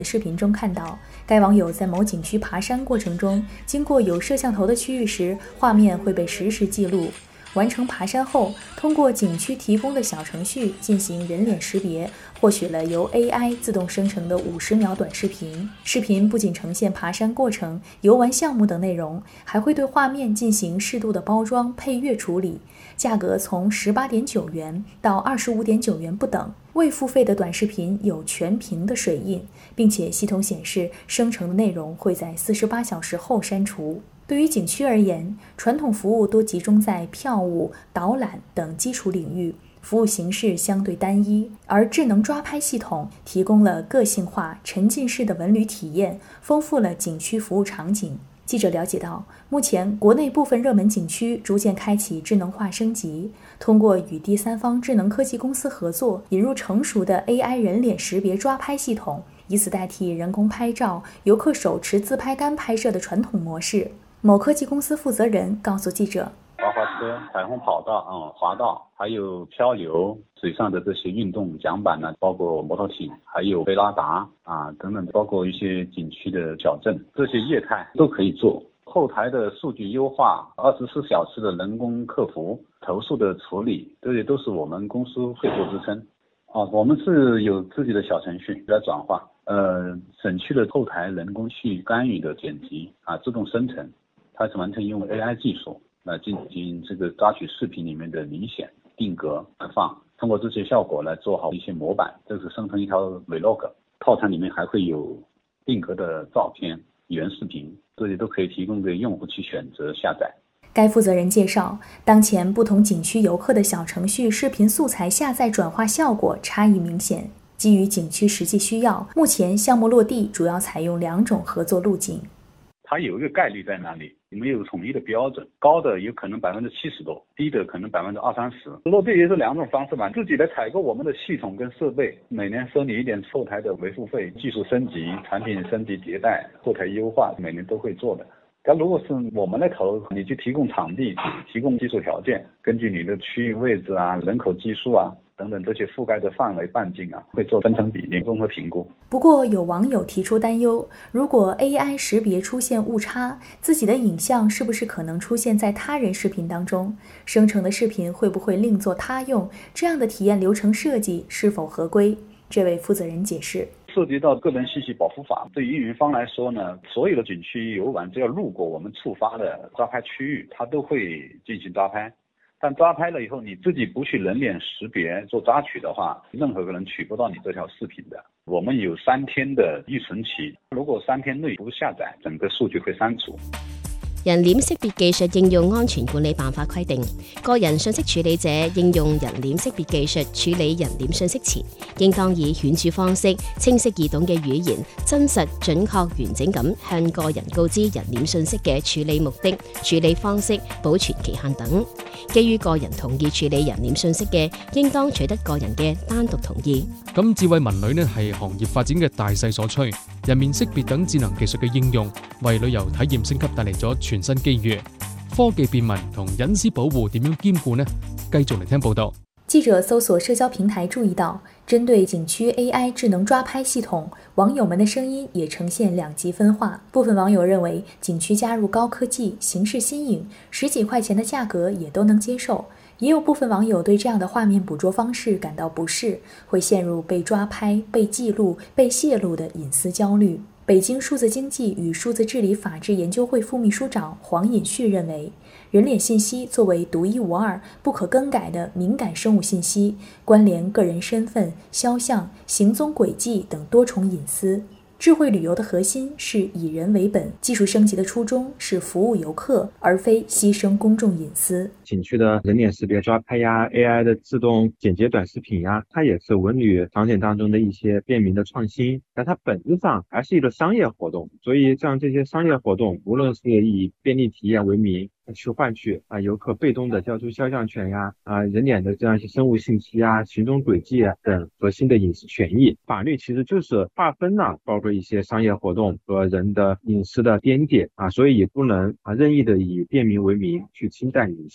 视频中看到，该网友在某景区爬山过程中，经过有摄像头的区域时，画面会被实时记录。完成爬山后，通过景区提供的小程序进行人脸识别，获取了由 AI 自动生成的50秒短视频。视频不仅呈现爬山过程、游玩项目等内容，还会对画面进行适度的包装、配乐处理。价格从18.9元到25.9元不等。未付费的短视频有全屏的水印，并且系统显示生成的内容会在48小时后删除。对于景区而言，传统服务多集中在票务、导览等基础领域，服务形式相对单一，而智能抓拍系统提供了个性化、沉浸式的文旅体验，丰富了景区服务场景。记者了解到，目前国内部分热门景区逐渐开启智能化升级，通过与第三方智能科技公司合作，引入成熟的 AI 人脸识别抓拍系统，以此代替人工拍照、游客手持自拍杆拍摄的传统模式。某科技公司负责人告诉记者， 滑车、彩虹跑道、滑道，还有漂流、水上的这些运动桨板呢，包括摩托艇，还有贝拉达等等，包括一些景区的小镇，这些业态都可以做。后台的数据优化、24小时的人工客服、投诉的处理，这些都是我们公司会做支撑。我们是有自己的小程序来转化，省去了后台人工去干预的剪辑自动生成，它是完全用 AI 技术来进行这个抓取视频里面的明显、定格、放，通过这些效果来做好一些模板，这是生成一条 vlog， 套餐里面还会有定格的照片、原视频，这些都可以提供给用户去选择下载。 该负责人介绍，当前不同景区游客的小程序视频素材下载转化效果差异明显。基于景区实际需要，目前项目落地主要采用2种合作路径。 它有一个概率在那里，没有统一的标准，高的有可能70%多，低的可能20-30%。落地也是2种方式嘛，自己来采购我们的系统跟设备，每年收你一点后台的维护费，技术升级、产品升级迭代、后台优化，每年都会做的。但如果是我们来投，你去提供场地、提供技术条件，根据你的区域位置人口基数等等这些覆盖的范围半径会做分成比例综合评估。 不过有网友提出担忧，如果 AI 识别出现误差，自己的影像是不是可能出现在他人视频当中？生成的视频会不会另作他用？这样的体验流程设计是否合规？这位负责人解释， 涉及到个人信息保护法，对于运营方来说呢，所有的景区游玩只要路过我们触发的抓拍区域，它都会进行抓拍。但抓拍了以后，你自己不去人脸识别做抓取的话，任何个人取不到你这条视频的。我们有3天的预存期，如果3天内不下载，整个数据会删除。 人臉識別技術應用安全管理辦法規定，個人信息處理者應用人臉識別技術處理人臉信息時，應當以顯著方式、清晰易懂嘅語言，真實、準確、完整咁向個人告知人臉信息嘅處理目的、處理方式、保存期限等。基於個人同意處理人臉信息嘅，應當取得個人嘅單獨同意。 咁智慧文旅呢係行業發展嘅大勢所趨，人面識別等智能技術嘅應用，為旅遊體驗升級帶嚟咗全新機遇。科技便民同隱私保護點樣兼顧呢？繼續嚟聽報道。 記者搜索社交平台注意到，針對景區 AI 智能抓拍系統，網友們的聲音也呈現兩極分化。部分網友認為景區加入高科技，形式新穎，10幾塊錢的價格也都能接受。也有部分網友對這樣的畫面捕捉方式感到不適，會陷入被抓拍、被記錄、被泄露的隱私焦慮。北京數字經濟與數字治理法治研究會副秘書長黃尹旭認為，人臉信息作為獨一無二、不可更改的敏感生物信息，關聯個人身份、肖像、行蹤軌跡等多重隱私。智慧旅遊的核心是以人為本，技術升級的初衷是服務遊客，而非犧牲公眾隱私。 景區的人臉識別抓拍呀 ，AI 的自動剪接短視頻呀，它也是文旅場景當中的一些便民的創新，但它本質上還是一個商業活動。所以像這些商業活動，無論是以便利體驗為名，去換取遊客被動的交出肖像權呀，人臉的這樣一些生物信息啊、行蹤軌跡等核心的隱私權益。法律其實就是劃分了，包括一些商業活動和人的隱私的邊界所以也不能任意的以便民為名去侵占隱私。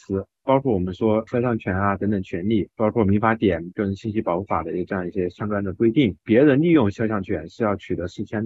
包括我们说肖像权啊等等权利，包括民法典、个人信息保护法的这样一些相关的规定，别人利用肖像权是要取得事先